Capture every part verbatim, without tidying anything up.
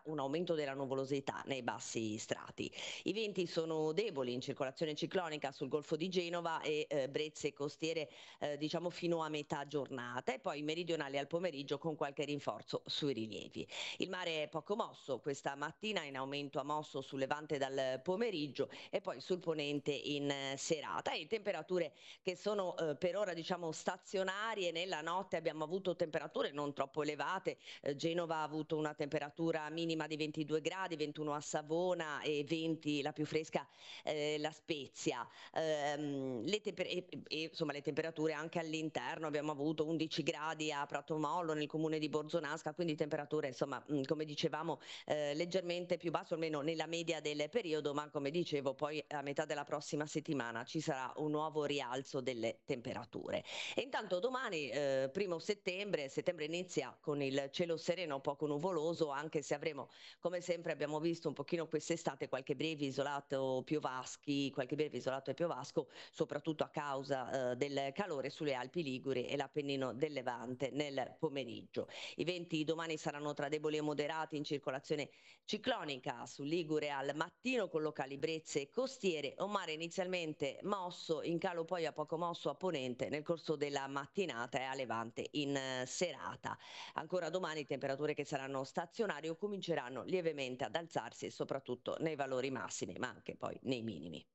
un aumento della nuvolosità nei bassi strati. I venti sono deboli in circolazione ciclonica sul Golfo di Genova e eh, brezze costiere eh, diciamo fino a metà giornata, e poi meridionali al pomeriggio con qualche rinforzo sui rilievi. Il mare è poco mosso questa mattina, in aumento a mosso sul levante dal pomeriggio e poi sul ponente in eh, serata, e temperature che sono eh, per ora diciamo stazionarie. Nella notte abbiamo avuto temperature non troppo elevate. eh, Genova ha avuto una temperatura minima di ventidue gradi, ventuno a Savona e venti la più fresca eh, La Spezia. Ehm, le, temper- e, e, insomma, le temperature anche all'interno, abbiamo avuto undici gradi a Pratomollo nel comune di Borzonasca, quindi temperature insomma mh, come dicevamo eh, leggermente più basso, almeno nella media del periodo, ma come dicevo poi a metà della prossima settimana ci sarà un nuovo rialzo delle temperature. E intanto domani, eh, primo settembre, settembre inizia con il cielo sereno poco nuvoloso, anche se avremo, come sempre abbiamo visto un pochino quest'estate, qualche breve isolato piovaschi, qualche breve isolato e piovasco, soprattutto a causa eh, del calore sulle Alpi Liguri e l'Appennino del Levante nel pomeriggio. I venti domani saranno tra deboli e moderati in circolazione ciclonica sul Ligure al mattino, con locali brezze costiere, un mare inizialmente mosso, in calo poi a poco mosso a ponente nel corso della mattinata e a levante in eh, serata. Ancora domani temperature che saranno stazionarie o cominceranno lievemente ad alzarsi, soprattutto nei valori massimi, ma anche poi nei minimi.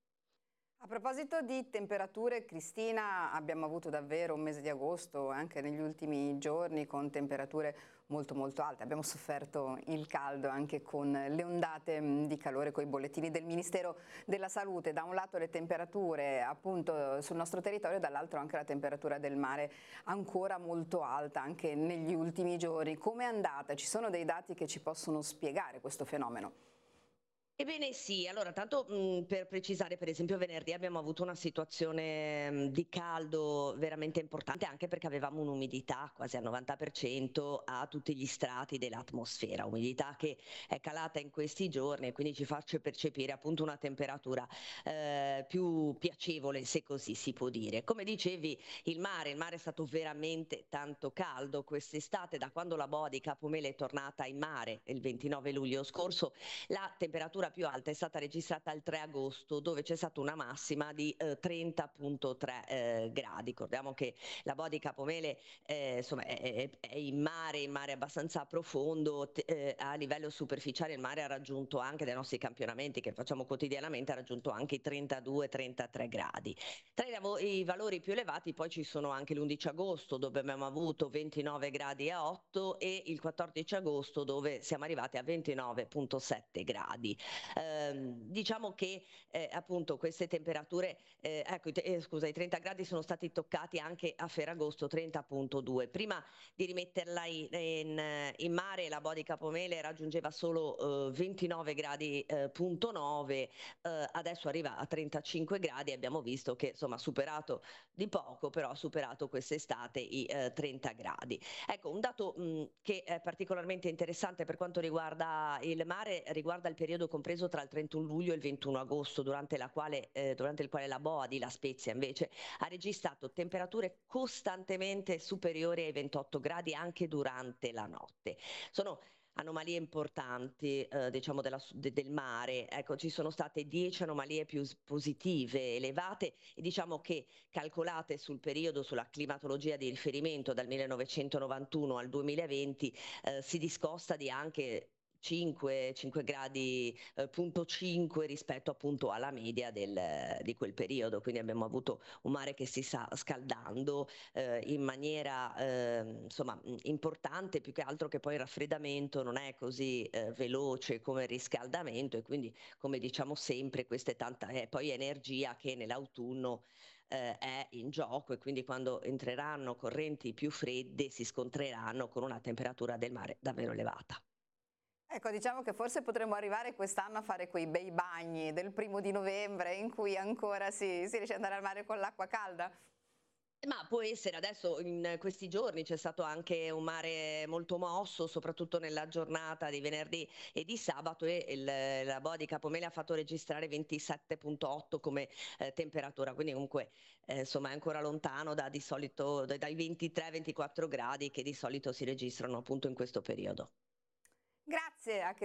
A proposito di temperature, Cristina, abbiamo avuto davvero un mese di agosto, anche negli ultimi giorni, con temperature molto molto alte. Abbiamo sofferto il caldo anche con le ondate mh, di calore, con i bollettini del Ministero della Salute. Da un lato le temperature appunto sul nostro territorio, dall'altro anche la temperatura del mare ancora molto alta, anche negli ultimi giorni. Come è andata? Ci sono dei dati che ci possono spiegare questo fenomeno? Ebbene sì, allora tanto mh, per precisare, per esempio venerdì abbiamo avuto una situazione mh, di caldo veramente importante, anche perché avevamo un'umidità quasi al novanta per cento a tutti gli strati dell'atmosfera, umidità che è calata in questi giorni e quindi ci faccia percepire appunto una temperatura eh, più piacevole, se così si può dire. Come dicevi, il mare, il mare è stato veramente tanto caldo quest'estate, da quando la boa di Capomele è tornata in mare il ventinove luglio scorso. La temperatura più alta è stata registrata il tre agosto, dove c'è stata una massima di eh, trenta virgola tre eh, gradi. Ricordiamo che la boa di Capomele eh, insomma, è, è, è in mare, in mare abbastanza profondo, te, eh, a livello superficiale il mare ha raggiunto anche, dai nostri campionamenti che facciamo quotidianamente, ha raggiunto anche i trentadue trentatré gradi. Tra i, i valori più elevati poi ci sono anche l'undici agosto, dove abbiamo avuto ventinove gradi e otto, e il quattordici agosto, dove siamo arrivati a ventinove virgola sette gradi. Eh, diciamo che eh, appunto queste temperature, eh, ecco, eh, scusa, i trenta gradi sono stati toccati anche a Ferragosto, trenta virgola due. Prima di rimetterla in, in, in mare, la boa di Capomele raggiungeva solo eh, ventinove gradi eh, punto nove, eh, adesso arriva a trentacinque gradi, e abbiamo visto che insomma ha superato di poco, però ha superato quest'estate i eh, trenta gradi. Ecco, un dato mh, che è particolarmente interessante per quanto riguarda il mare riguarda il periodo compreso tra il trentuno luglio e il ventuno agosto, durante, la quale, eh, durante il quale la boa di La Spezia invece ha registrato temperature costantemente superiori ai ventotto gradi anche durante la notte. Sono anomalie importanti eh, diciamo della, de, del mare. Ecco, ci sono state dieci anomalie più positive elevate, e diciamo che calcolate sul periodo, sulla climatologia di riferimento dal millenovecentonovantuno al duemilaventi, eh, si discosta di anche cinque, cinque gradi eh, punto cinque rispetto appunto alla media del, di quel periodo. Quindi abbiamo avuto un mare che si sta scaldando eh, in maniera eh, insomma importante, più che altro che poi il raffreddamento non è così eh, veloce come il riscaldamento, e quindi come diciamo sempre questa è tanta è poi energia che nell'autunno eh, è in gioco, e quindi quando entreranno correnti più fredde si scontreranno con una temperatura del mare davvero elevata. Ecco, diciamo che forse potremmo arrivare quest'anno a fare quei bei bagni del primo di novembre in cui ancora si, si riesce ad andare al mare con l'acqua calda. Ma può essere, adesso in questi giorni c'è stato anche un mare molto mosso, soprattutto nella giornata di venerdì e di sabato, e il, la boa di Capomele ha fatto registrare ventisette virgola otto come eh, temperatura, quindi comunque eh, insomma è ancora lontano da, di solito, dai ventitré ventiquattro gradi che di solito si registrano appunto in questo periodo. Grazie a